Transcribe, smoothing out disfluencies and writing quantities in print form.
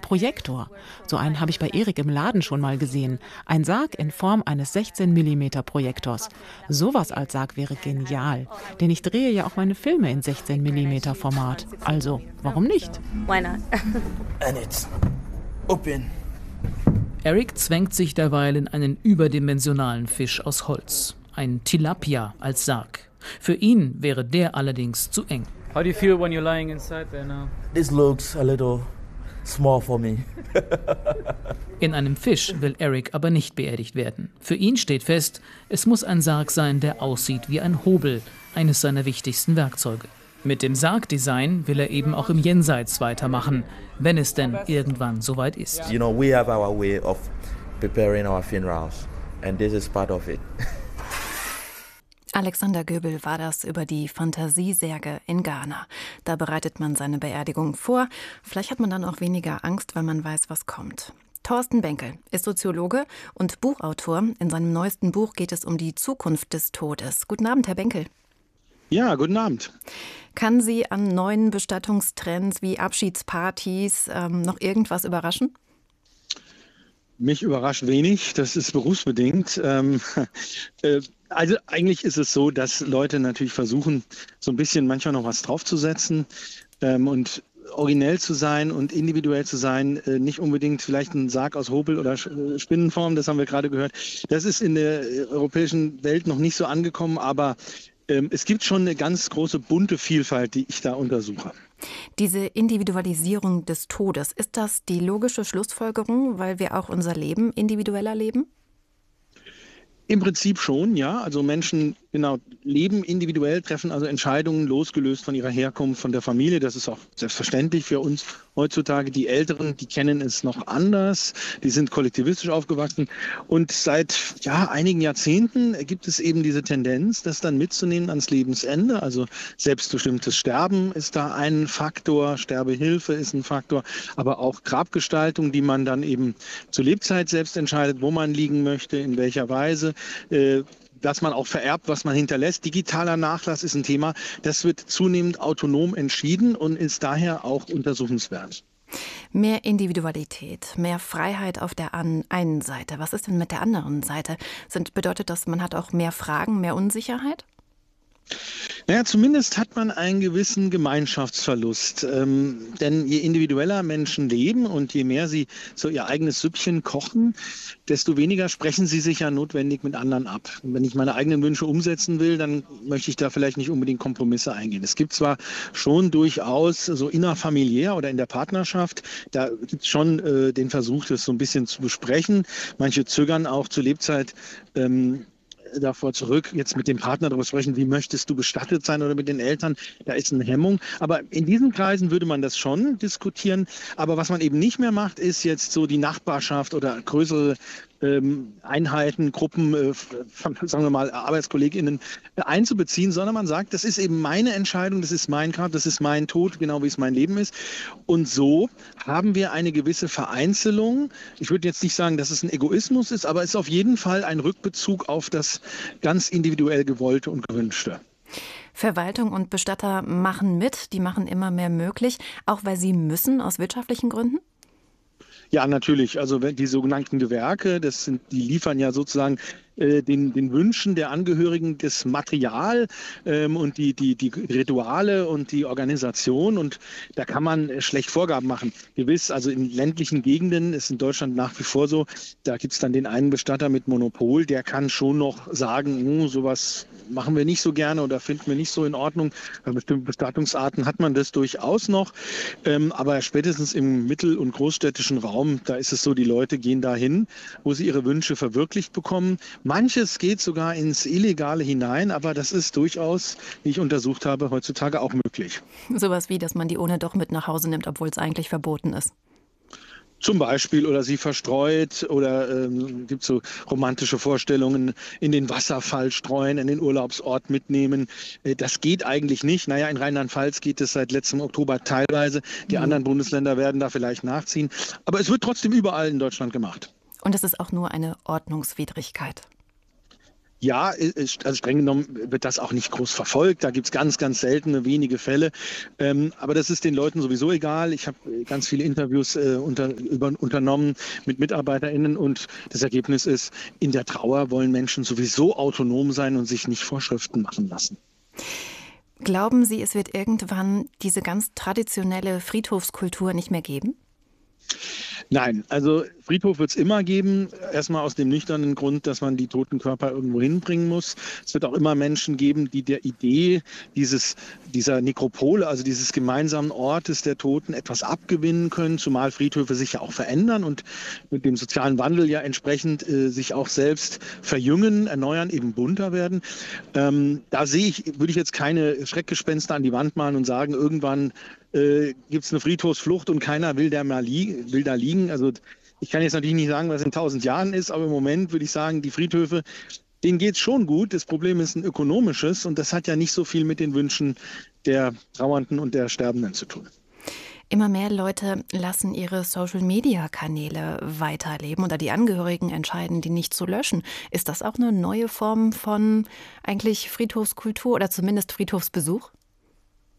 Projektor. So einen habe ich bei Erik im Laden schon mal gesehen. Ein Sarg in Form eines 16 mm Projektors. Sowas als Sarg wäre genial. Denn ich drehe ja auch meine Filme in 16 mm Format. Also, warum nicht? Why not? And it's open. Erik zwängt sich derweil in einen überdimensionalen Fisch aus Holz. Ein Tilapia als Sarg. Für ihn wäre der allerdings zu eng. How do you feel when you're lying inside there now? This looks a little small for me. In einem Fisch will Erik aber nicht beerdigt werden. Für ihn steht fest, es muss ein Sarg sein, der aussieht wie ein Hobel, eines seiner wichtigsten Werkzeuge. Mit dem Sargdesign will er eben auch im Jenseits weitermachen, wenn es denn irgendwann soweit ist. You know, we have our way of preparing our funerals and this is part of it. Alexander Göbel war das über die Fantasiesärge in Ghana. Da bereitet man seine Beerdigung vor. Vielleicht hat man dann auch weniger Angst, weil man weiß, was kommt. Thorsten Benkel ist Soziologe und Buchautor. In seinem neuesten Buch geht es um die Zukunft des Todes. Guten Abend, Herr Benkel. Ja, guten Abend. Kann Sie an neuen Bestattungstrends wie Abschiedspartys noch irgendwas überraschen? Mich überrascht wenig, das ist berufsbedingt. Also eigentlich ist es so, dass Leute natürlich versuchen, so ein bisschen manchmal noch was draufzusetzen und originell zu sein und individuell zu sein, nicht unbedingt vielleicht ein Sarg aus Hobel oder Spinnenform, das haben wir gerade gehört. Das ist in der europäischen Welt noch nicht so angekommen, aber es gibt schon eine ganz große bunte Vielfalt, die ich da untersuche. Diese Individualisierung des Todes, ist das die logische Schlussfolgerung, weil wir auch unser Leben individueller leben? Im Prinzip schon, ja. Also Menschen leben individuell, treffen also Entscheidungen losgelöst von ihrer Herkunft, von der Familie. Das ist auch selbstverständlich für uns heutzutage. Die Älteren, die kennen es noch anders. Die sind kollektivistisch aufgewachsen. Und seit einigen Jahrzehnten gibt es eben diese Tendenz, das dann mitzunehmen ans Lebensende. Also selbstbestimmtes Sterben ist da ein Faktor, Sterbehilfe ist ein Faktor, aber auch Grabgestaltung, die man dann eben zur Lebzeit selbst entscheidet, wo man liegen möchte, in welcher Weise. Dass man auch vererbt, was man hinterlässt. Digitaler Nachlass ist ein Thema, das wird zunehmend autonom entschieden und ist daher auch untersuchenswert. Mehr Individualität, mehr Freiheit auf der einen Seite. Was ist denn mit der anderen Seite? Bedeutet das, man hat auch mehr Fragen, mehr Unsicherheit? Naja, zumindest hat man einen gewissen Gemeinschaftsverlust. Denn je individueller Menschen leben und je mehr sie so ihr eigenes Süppchen kochen, desto weniger sprechen sie sich ja notwendig mit anderen ab. Und wenn ich meine eigenen Wünsche umsetzen will, dann möchte ich da vielleicht nicht unbedingt Kompromisse eingehen. Es gibt zwar schon durchaus so innerfamiliär oder in der Partnerschaft, da gibt es schon den Versuch, das so ein bisschen zu besprechen. Manche zögern auch zur Lebzeit davor zurück, jetzt mit dem Partner darüber sprechen, wie möchtest du bestattet sein oder mit den Eltern, da ist eine Hemmung. Aber in diesen Kreisen würde man das schon diskutieren. Aber was man eben nicht mehr macht, ist jetzt so die Nachbarschaft oder größere Einheiten, Gruppen, sagen wir mal ArbeitskollegInnen einzubeziehen, sondern man sagt, das ist eben meine Entscheidung, das ist mein Grab, das ist mein Tod, genau wie es mein Leben ist. Und so haben wir eine gewisse Vereinzelung. Ich würde jetzt nicht sagen, dass es ein Egoismus ist, aber es ist auf jeden Fall ein Rückbezug auf das ganz individuell Gewollte und Gewünschte. Verwaltung und Bestatter machen mit, die machen immer mehr möglich, auch weil sie müssen aus wirtschaftlichen Gründen? Ja, natürlich. Also die sogenannten Gewerke, die liefern ja sozusagen den Wünschen der Angehörigen das Material und die Rituale und die Organisation. Und da kann man schlecht Vorgaben machen. Gewiss, also in ländlichen Gegenden ist in Deutschland nach wie vor so, da gibt es dann den einen Bestatter mit Monopol, der kann schon noch sagen, sowas machen wir nicht so gerne oder finden wir nicht so in Ordnung. Bei bestimmten Bestattungsarten hat man das durchaus noch. Aber spätestens im mittel- und großstädtischen Raum, da ist es so, die Leute gehen dahin, wo sie ihre Wünsche verwirklicht bekommen. Manches geht sogar ins Illegale hinein, aber das ist durchaus, wie ich untersucht habe, heutzutage auch möglich. Sowas wie, dass man die Urne doch mit nach Hause nimmt, obwohl es eigentlich verboten ist. Zum Beispiel, oder sie verstreut, oder gibt so romantische Vorstellungen, in den Wasserfall streuen, in den Urlaubsort mitnehmen. Das geht eigentlich nicht. Naja, in Rheinland-Pfalz geht es seit letztem Oktober teilweise. Die anderen Bundesländer werden da vielleicht nachziehen. Aber es wird trotzdem überall in Deutschland gemacht. Und es ist auch nur eine Ordnungswidrigkeit. Ja, also streng genommen wird das auch nicht groß verfolgt. Da gibt es ganz, ganz seltene, wenige Fälle. Aber das ist den Leuten sowieso egal. Ich habe ganz viele Interviews unternommen mit MitarbeiterInnen und das Ergebnis ist, in der Trauer wollen Menschen sowieso autonom sein und sich nicht Vorschriften machen lassen. Glauben Sie, es wird irgendwann diese ganz traditionelle Friedhofskultur nicht mehr geben? Nein, also Friedhof wird es immer geben. Erstmal aus dem nüchternen Grund, dass man die toten Körper irgendwo hinbringen muss. Es wird auch immer Menschen geben, die der Idee dieser Nekropole, also dieses gemeinsamen Ortes der Toten, etwas abgewinnen können, zumal Friedhöfe sich ja auch verändern und mit dem sozialen Wandel ja entsprechend sich auch selbst verjüngen, erneuern, eben bunter werden. Würde ich jetzt keine Schreckgespenster an die Wand malen und sagen, irgendwann gibt es eine Friedhofsflucht und keiner will da liegen. Also ich kann jetzt natürlich nicht sagen, was in 1000 Jahren ist, aber im Moment würde ich sagen, die Friedhöfe, denen geht es schon gut. Das Problem ist ein ökonomisches und das hat ja nicht so viel mit den Wünschen der Trauernden und der Sterbenden zu tun. Immer mehr Leute lassen ihre Social-Media-Kanäle weiterleben oder die Angehörigen entscheiden, die nicht zu löschen. Ist das auch eine neue Form von eigentlich Friedhofskultur oder zumindest Friedhofsbesuch?